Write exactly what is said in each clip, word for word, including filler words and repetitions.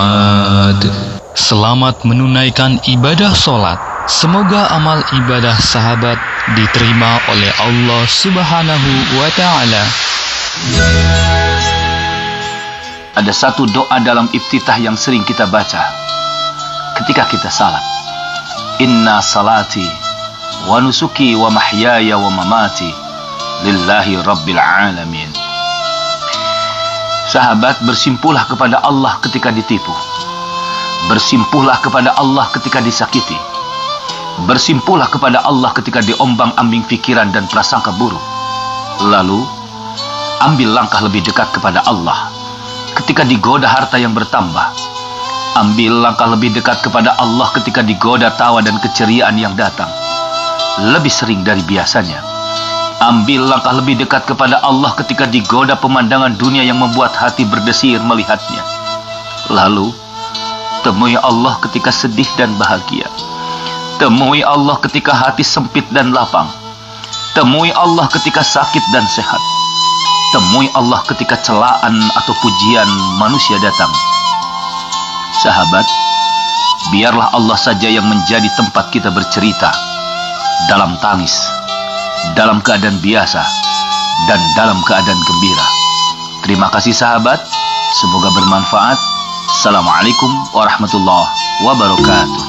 Selamat menunaikan ibadah sholat. Semoga amal ibadah sahabat diterima oleh Allah Subhanahu wa Ta'ala. Ada satu doa dalam iftitah yang sering kita baca ketika kita salat. Inna salati wa nusuki wa mahyaya wa mamati lillahi rabbil alamin. Sahabat, bersimpuhlah kepada Allah ketika ditipu. Bersimpuhlah kepada Allah ketika disakiti. Bersimpuhlah kepada Allah ketika diombang-ambing pikiran dan prasangka buruk. Lalu, ambil langkah lebih dekat kepada Allah ketika digoda harta yang bertambah. Ambil langkah lebih dekat kepada Allah ketika digoda tawa dan keceriaan yang datang lebih sering dari biasanya. Ambil langkah lebih dekat kepada Allah ketika digoda pemandangan dunia yang membuat hati berdesir melihatnya. Lalu, temui Allah ketika sedih dan bahagia. Temui Allah ketika hati sempit dan lapang. Temui Allah ketika sakit dan sehat. Temui Allah ketika celaan atau pujian manusia datang. Sahabat, biarlah Allah saja yang menjadi tempat kita bercerita, dalam tangis, dalam keadaan biasa, dan dalam keadaan gembira. Terima kasih sahabat, semoga bermanfaat. Assalamualaikum warahmatullahi wabarakatuh.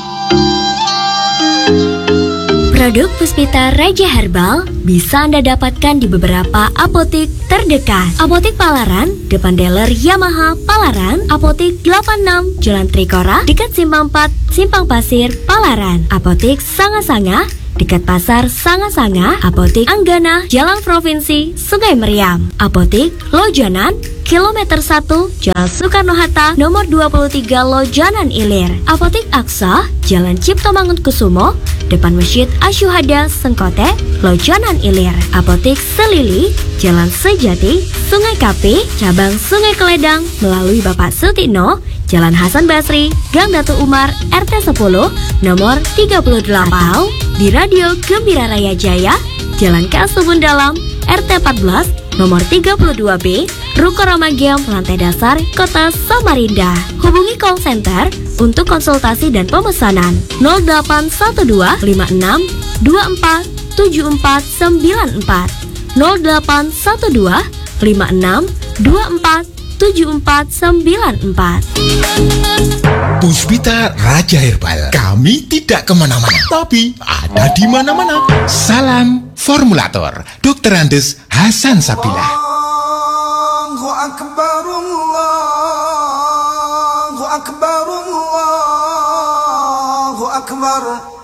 Produk Puspita Raja Herbal bisa Anda dapatkan di beberapa apotek terdekat. Apotek Palaran, depan dealer Yamaha Palaran. Apotek delapan puluh enam, Jalan Trikora, dekat Simpang empat, Simpang Pasir, Palaran. Apotek Sanga-Sanga, dekat Pasar Sanga-Sanga. Apotek Anggana, Jalan Provinsi, Sungai Meriam. Apotek Lojanan, Kilometer satu, Jalan Soekarno-Hatta, nomor dua puluh tiga, Lojanan Ilir. Apotek Aksa, Jalan Cipto Mangunkusumo, depan Masjid Asyuhada Sengkote, Lojanan Ilir. Apotek Selili, Jalan Sejati, Sungai Kapi, Cabang Sungai Keledang, melalui Bapak Sutino, Jalan Hasan Basri, Gang Datu Umar, R T sepuluh, nomor tiga puluh delapan. Atau di Radio Gembira Raya Jaya, Jalan Kasubun Dalam, R T empat belas, nomor tiga puluh dua B, Ruko Ramagem, lantai dasar, Kota Samarinda. Hubungi call center untuk konsultasi dan pemesanan nol delapan satu dua lima enam dua empat tujuh empat sembilan empat, nol delapan satu dua lima enam dua empat tujuh empat sembilan empat. Puspita Raja Herbal, kami tidak kemana-mana, tapi ada di mana-mana. Salam formulator, Dokter Andes Hasan Sabilah. Allahu Akbar, Allahu Akbar, Allahu Akbar.